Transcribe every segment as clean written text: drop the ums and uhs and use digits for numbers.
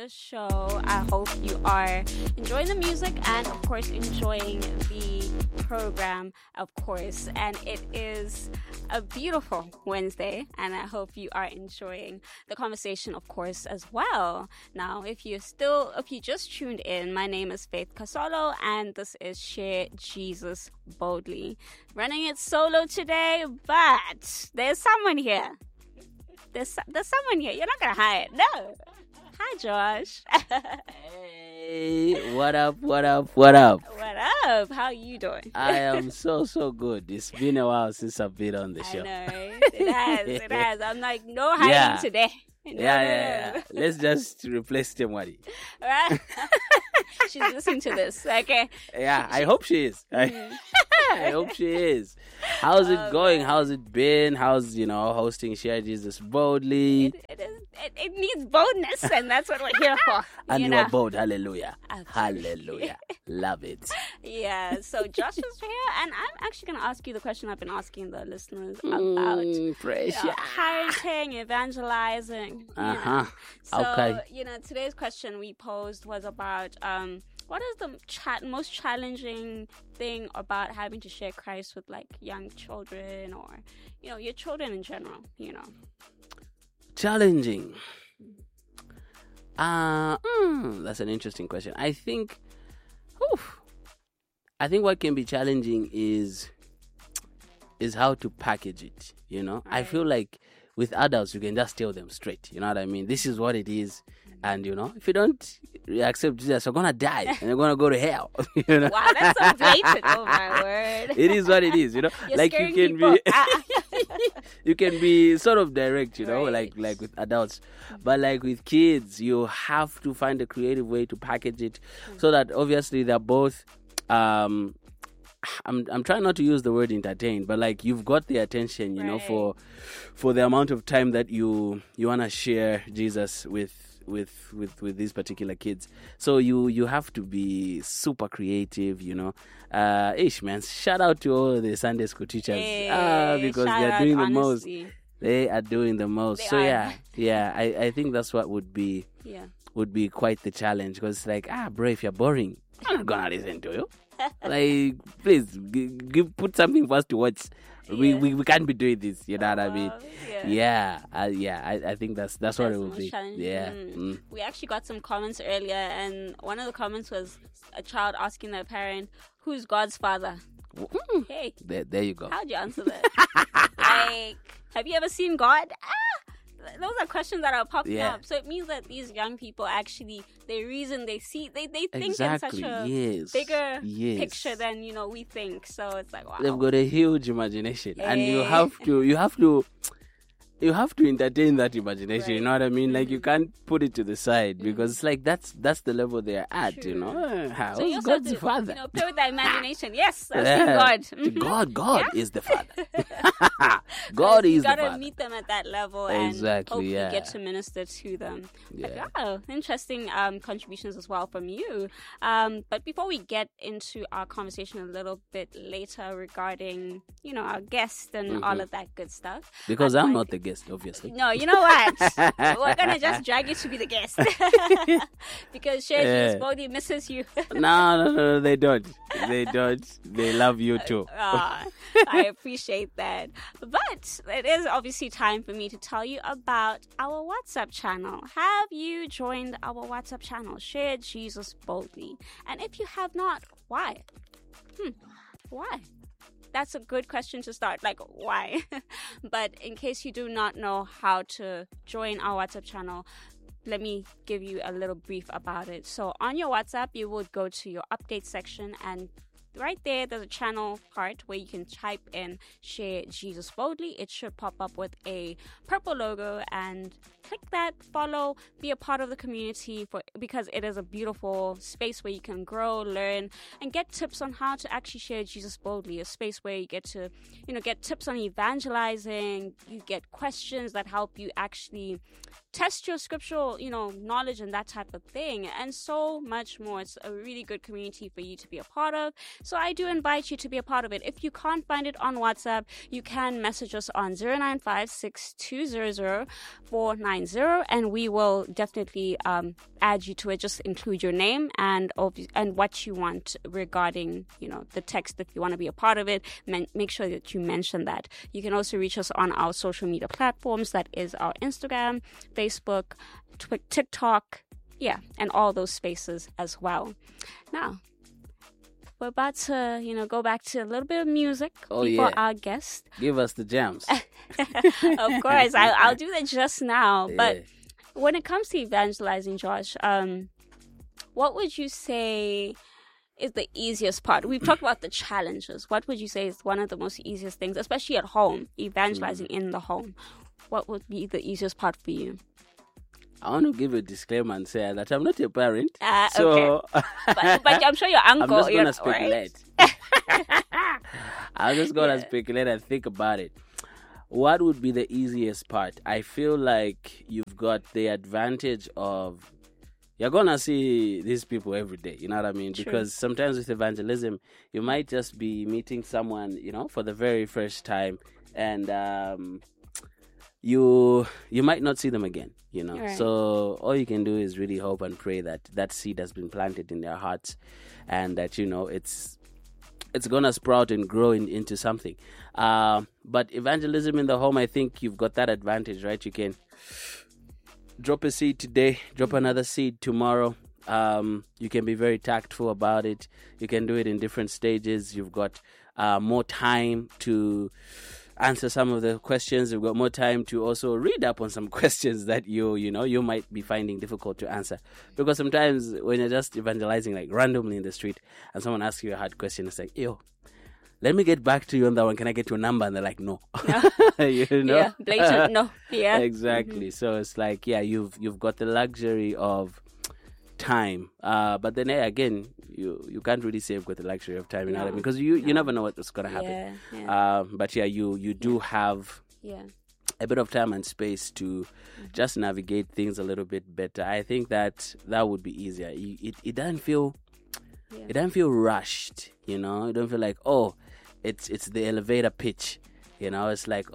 the show. I hope you are enjoying the music and, of course, enjoying the program, of course. And it is a beautiful Wednesday, and I hope you are enjoying the conversation, of course, as well. Now, if you just tuned in, my name is Faith Kasolo, and this is Share Jesus Boldly. Running it solo today, but there's someone here. There's someone here. You're not gonna hide. No. Hi, Josh. Hey, what up? What up? How are you doing? I am so good. It's been a while since I've been on the show. I know. It has. I'm like, no hiding today. No. Let's just replace Temwari. Right? She's listening to this. Okay. Yeah, I hope she is. I hope she is. How's it going? Man. How's it been? How's, hosting Share Jesus Boldly? It needs boldness, and that's what we're here for. And you are bold. Hallelujah. Absolutely. Hallelujah. Love it. Yeah, so Josh is here, and I'm actually going to ask you the question I've been asking the listeners about parenting, evangelizing. So, okay. Today's question we posed was about what is the most challenging thing about having to share Christ with like young children or, your children in general, Challenging. That's an interesting question. I think what can be challenging is how to package it, Right. I feel like with adults, you can just tell them straight, you know what I mean? This is what it is. And, if you don't accept Jesus, you're going to die and you're going to go to hell. Wow, that's so blatant. Oh, my word. It is what it is, You're like you can people. you can be sort of direct, Right. like with adults. But like with kids, you have to find a creative way to package it so that obviously they're both... I'm trying not to use the word entertain, but like you've got the attention, Right. for the amount of time that you want to share Jesus with these particular kids. So you have to be super creative, man, shout out to all the Sunday school teachers because they're doing the most. They are doing the most. So I think that's what would be quite the challenge, because it's like, bro, if you're boring, I'm not gonna listen to you. Like, please put something for us to watch. We can't be doing this, you know what I mean? I think that's what it will be. We actually got some comments earlier, and one of the comments was a child asking their parent, who's God's father? Hey, there you go. How'd you answer that? Like, have you ever seen God? Those are questions that are popping up. So it means that these young people actually, they reason, they see, they think exactly. in such a bigger picture than, we think. So it's like, wow. They've got a huge imagination. And you have to entertain that imagination, right. You know what I mean? Like, you can't put it to the side because it's like that's the level they're at, How so is God's father? Play with that imagination. Yes, I've seen God. Mm-hmm. God is the father. God is the father. You gotta meet them at that level and hopefully get to minister to them. Yeah. Like, interesting contributions as well from you. But before we get into our conversation a little bit later regarding, our guest and all of that good stuff. Because I'm not the guest. Obviously. No, you know what? We're gonna just drag you to be the guest because Share Jesus Boldly misses you. No, they don't. They don't. They love you too. I appreciate that. But it is obviously time for me to tell you about our WhatsApp channel. Have you joined our WhatsApp channel, Share Jesus Boldly? And if you have not, why? Why? That's a good question to start. Like, why? But in case you do not know how to join our WhatsApp channel, let me give you a little brief about it. So on your WhatsApp, you would go to your update section, and right there's a channel part where you can type in Share Jesus Boldly. It should pop up with a purple logo, and click that, follow, be a part of the community because it is a beautiful space where you can grow, learn, and get tips on how to actually share Jesus boldly. A space where you get to, get tips on evangelizing. You get questions that help you actually test your scriptural, knowledge and that type of thing, and so much more. It's a really good community for you to be a part of. So I do invite you to be a part of it. If you can't find it on WhatsApp, you can message us on 0956200490. 790, and we will definitely add you to it. Just include your name and what you want regarding, the text. If you want to be a part of it, make sure that you mention that. You can also reach us on our social media platforms. That is our Instagram, Facebook, TikTok, and all those spaces as well. Now, we're about to, go back to a little bit of music before our guest. Give us the jams. Of course, I'll do that just now. But when it comes to evangelizing, Josh, what would you say is the easiest part? We've talked about the challenges. What would you say is one of the most easiest things, especially at home, evangelizing in the home? What would be the easiest part for you? I want to give a disclaimer and say that I'm not a parent. Okay. But I'm sure your uncle... I'm just going to speculate. Right? I'm just going to speculate and think about it. What would be the easiest part? I feel like you've got the advantage of... You're going to see these people every day, you know what I mean? True. Because sometimes with evangelism, you might just be meeting someone, for the very first time. And you might not see them again, Right. So all you can do is really hope and pray that that seed has been planted in their hearts and that, it's going to sprout and grow into something. But evangelism in the home, I think you've got that advantage, right? You can drop a seed today, drop another seed tomorrow. You can be very tactful about it. You can do it in different stages. You've got more time to answer some of the questions. You've got more time to also read up on some questions that you might be finding difficult to answer. Because sometimes when you're just evangelizing like randomly in the street and someone asks you a hard question, it's like, let me get back to you on that one. Can I get your number? And they're like, no. Yeah, blatant no. Yeah. Exactly. Mm-hmm. So it's like, you've got the luxury of time. But then again, you can't really say you've got the luxury of time, you know what I mean? Because you never know what's going to happen. Yeah. But you do have a bit of time and space to just navigate things a little bit better. I think that would be easier. It doesn't feel rushed, You don't feel like, it's the elevator pitch, It's like,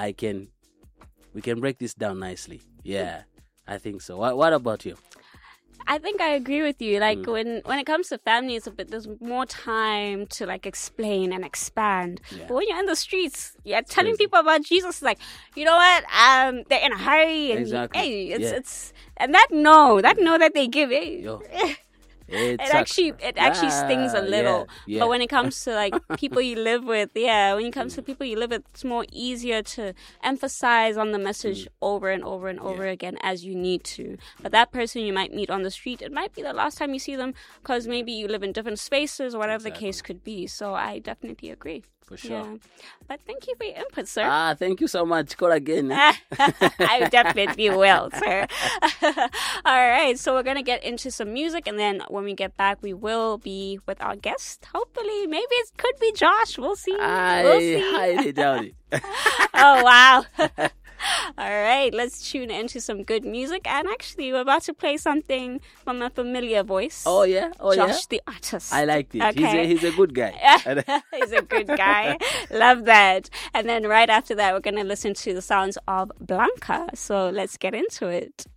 we can break this down nicely. Yeah, I think so. What about you? I think I agree with you. Like when it comes to family, there's more time to like explain and expand. Yeah. But when you're in the streets, you're telling people about Jesus. Like, you know what? They're in a hurry, and exactly. It's and that no that they give, It actually stings a little. Yeah. But when it comes to like people you live with, it's more easier to emphasize on the message over and over and over again as you need to. But that person you might meet on the street, it might be the last time you see them because maybe you live in different spaces or whatever the case could be. So I definitely agree. For sure. Yeah. But thank you for your input, sir. Thank you so much. Call again. I definitely will, sir. All right. So we're going to get into some music. And then when we get back, we will be with our guest. Hopefully, maybe it could be Josh. We'll see. I highly doubt it. Oh, wow. All right, let's tune into some good music. And actually, we're about to play something from a familiar voice. Oh, yeah? Josh, the artist. I liked it. Okay. He's a good guy. He's a good guy. Love that. And then right after that, we're going to listen to the sounds of Blanca. So let's get into it.